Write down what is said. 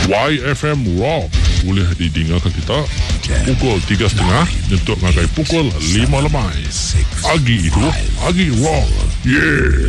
YFM Rock boleh didengarkan kita pukul 3.30 untuk ngagai pukul 5 lemai. Pagi itu, pagi rock. Yeah.